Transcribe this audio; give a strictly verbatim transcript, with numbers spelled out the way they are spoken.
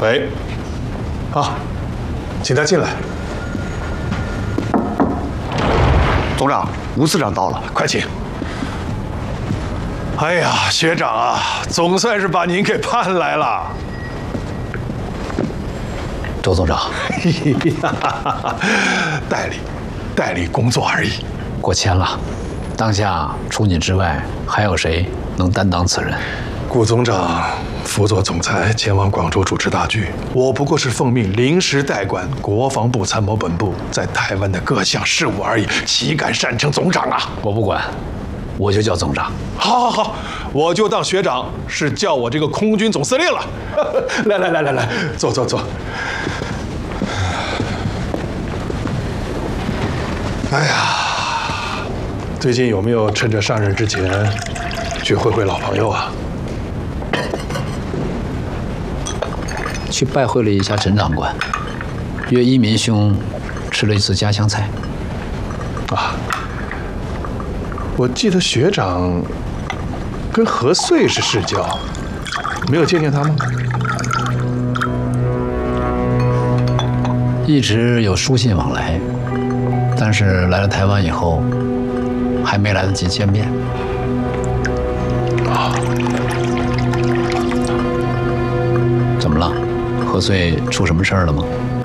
喂，啊，请他进来。 总长，吴司长到了， 快请。哎呀，学长啊，总算是把您给盼来了。 周总长， 代理，代理工作而已。 过谦了，当下除你之外，还有谁能担当此任？ 顾总长辅佐总裁前往广州主持大局，我不过是奉命临时代管国防部参谋本部在台湾的各项事务而已，岂敢擅称总长啊！ 我不管，我就叫总长。 好，好，好，我就当学长是叫我这个空军总司令了。来来来来来，坐坐坐。哎呀，最近有没有趁着上任之前去会会老朋友啊？ 去拜会了一下陈长官，约一民兄吃了一次家乡菜。 啊，我记得学长跟何穗是世交，没有见见他吗？ 一直有书信往来，但是来了台湾以后，还没来得及见面。 啊， 怎么了？何穗出什么事儿了吗？